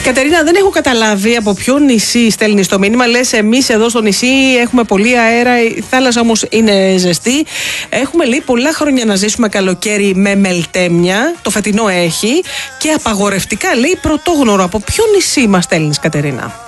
Κατερίνα, δεν έχω καταλάβει από ποιο νησί στέλνει το μήνυμα. Λες, εμείς εδώ στο νησί έχουμε πολύ αέρα, η θάλασσα όμως είναι ζεστή. Έχουμε, λέει, πολλά χρόνια να ζήσουμε καλοκαίρι με μελτέμια. Το φετινό έχει. Και απαγορευτικά, λέει, πρωτόγνωρο. Από ποιο νησί μας στέλνεις, Κατερίνα?